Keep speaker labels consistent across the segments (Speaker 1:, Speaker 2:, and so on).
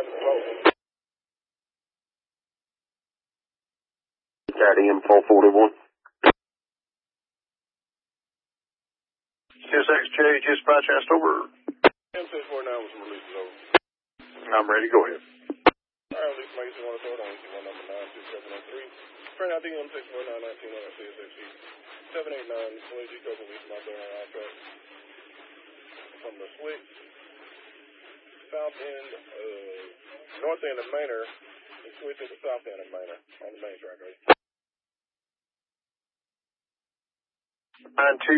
Speaker 1: Got M441.
Speaker 2: CSXJ, dispatch asked over.
Speaker 3: M649 was released over.
Speaker 2: I'm ready, go ahead.
Speaker 3: Alright, release my EC1 authority on EC1 number 92703. Friend ID M64919 on CSXG 789, Switch Eco release my authority on track. From the switch, south end, north end of Manor, and switch to the south end of Manor on the main track, right?
Speaker 2: 92703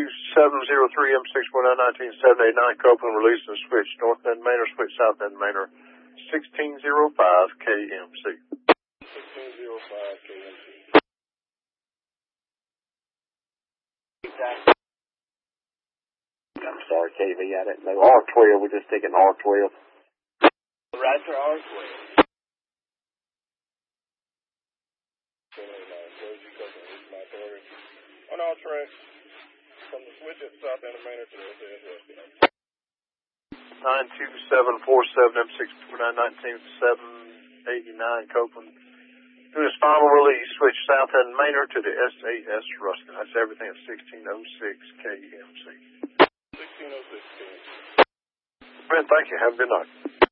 Speaker 2: M619-1979, Copeland, release and switch, north end Manor, switch south end Manor, 1605 KMC.
Speaker 3: 1605 KMC.
Speaker 1: I'm sorry, KV, I didn't know. R12, we're just taking R12.
Speaker 4: Right for R12.
Speaker 3: 789, Switch Eco release my authority on all tracks. From the switch at the south end of Manor to the SAS west end.
Speaker 2: 92747 M649-1979, Copeland. Doing his final release, switch south end Manor to the SAS Ruskin. That's everything at 1606 KMC.
Speaker 3: 1606 KMC.
Speaker 2: Ben, thank you. Have a good night.